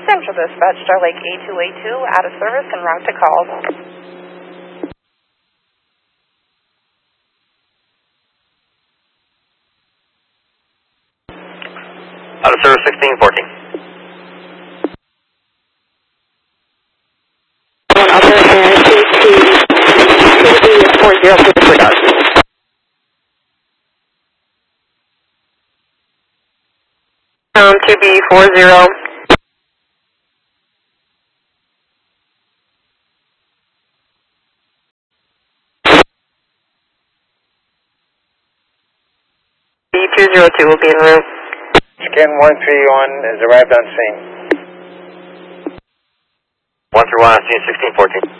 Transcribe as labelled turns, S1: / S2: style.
S1: Central Dispatch, Starlake A2A2, out of service and route to calls.
S2: Out of service 1614.
S3: One other and CT40 2B40. B202 will be en route.
S4: Scan 131 has arrived on scene.
S2: 131 on scene 1614.